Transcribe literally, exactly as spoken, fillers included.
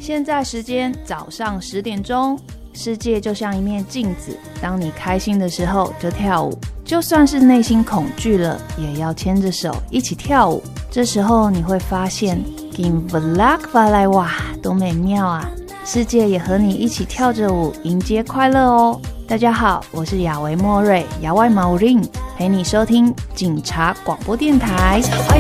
现在时间早上十点钟，世界就像一面镜子，当你开心的时候就跳舞，就算是内心恐惧了，也要牵着手一起跳舞。这时候你会发现 Kim Vlog 发来哇，多美妙啊！世界也和你一起跳着舞，迎接快乐哦。大家好，我是亚维莫瑞，亚外毛令，陪你收听警察广播电台。